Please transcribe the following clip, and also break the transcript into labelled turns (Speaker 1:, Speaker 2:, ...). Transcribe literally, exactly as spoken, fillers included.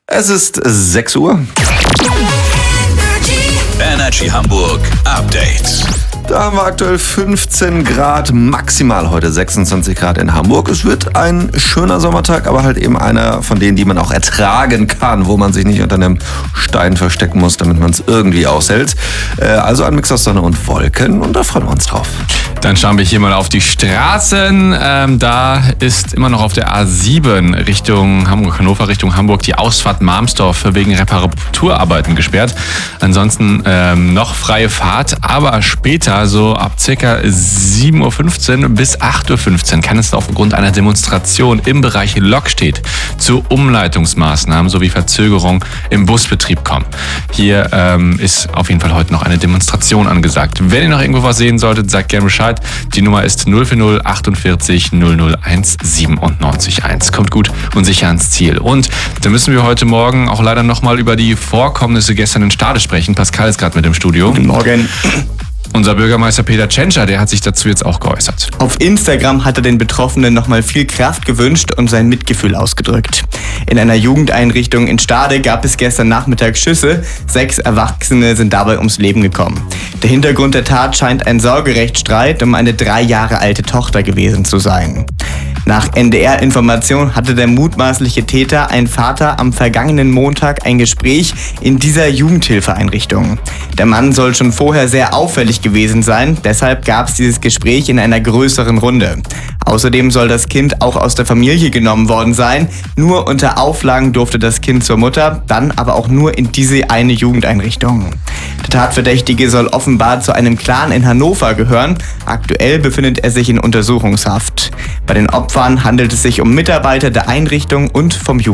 Speaker 1: Es ist sechs Uhr.
Speaker 2: Energy Hamburg Update.
Speaker 1: Da haben wir aktuell fünfzehn Grad, maximal heute sechsundzwanzig Grad in Hamburg. Es wird ein schöner Sommertag, aber halt eben einer von denen, die man auch ertragen kann, wo man sich nicht unter einem Stein verstecken muss, damit man es irgendwie aushält. Also ein Mix aus Sonne und Wolken, und da freuen wir uns drauf.
Speaker 3: Dann schauen wir hier mal auf die Straßen. Ähm, da ist immer noch auf der A sieben Richtung Hamburg-Hannover, Richtung Hamburg die Ausfahrt Marmsdorf wegen Reparaturarbeiten gesperrt. Ansonsten ähm, noch freie Fahrt, aber später, so ab ca. sieben Uhr fünfzehn bis acht Uhr fünfzehn, kann es aufgrund einer Demonstration im Bereich Lokstedt zu Umleitungsmaßnahmen sowie Verzögerung im Busbetrieb kommen. Hier ähm, ist auf jeden Fall heute noch eine Demonstration angesagt. Wenn ihr noch irgendwo was sehen solltet, sagt gerne Bescheid. Die Nummer ist null vier null achtundvierzig null null eins siebenundneunzig eins. Kommt gut und sicher ans Ziel. Und da müssen wir heute Morgen auch leider nochmal über die Vorkommnisse gestern in Stade sprechen. Pascal ist gerade mit im Studio.
Speaker 4: Guten Morgen.
Speaker 3: Unser Bürgermeister Peter Tschentscher, der hat sich dazu jetzt auch geäußert.
Speaker 4: Auf Instagram hat er den Betroffenen nochmal viel Kraft gewünscht und sein Mitgefühl ausgedrückt. In einer Jugendeinrichtung in Stade gab es gestern Nachmittag Schüsse. Sechs Erwachsene sind dabei ums Leben gekommen. Der Hintergrund der Tat scheint ein Sorgerechtsstreit um eine drei Jahre alte Tochter gewesen zu sein. Nach N D R-Information hatte der mutmaßliche Täter, ein Vater, am vergangenen Montag ein Gespräch in dieser Jugendhilfeeinrichtung. Der Mann soll schon vorher sehr auffällig gewesen sein, deshalb gab es dieses Gespräch in einer größeren Runde. Außerdem soll das Kind auch aus der Familie genommen worden sein. Nur unter Auflagen durfte das Kind zur Mutter, dann aber auch nur in diese eine Jugendeinrichtung. Der Tatverdächtige soll offenbar zu einem Clan in Hannover gehören. Aktuell befindet er sich in Untersuchungshaft. Bei den Opfern handelt es sich um Mitarbeiter der Einrichtung und vom Jugendamt.